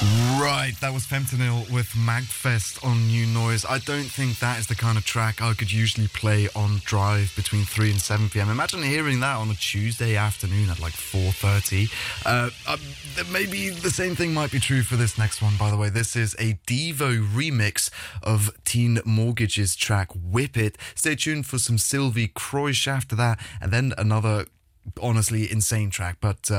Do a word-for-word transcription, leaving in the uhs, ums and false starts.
Right, that was Fentanyl with Magfest on New Noise. I don't think that is the kind of track I could usually play on Drive between three and seven p.m. Imagine hearing that on a Tuesday afternoon at like four thirty. Uh, uh, maybe the same thing might be true for this next one, by the way. This is a Devo remix of Teen Mortgage's track Whip It. Stay tuned for some Sylvie Croix after that, and then another honestly insane track, but... Uh,